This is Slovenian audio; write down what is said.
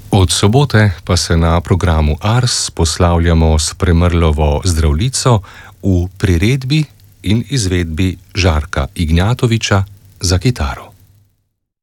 Od sobote pa se na programu Ars poslavljamo s Premrlovo Zdravljico v priredbi in izvedbi Žarka Ignjatoviča za kitaro.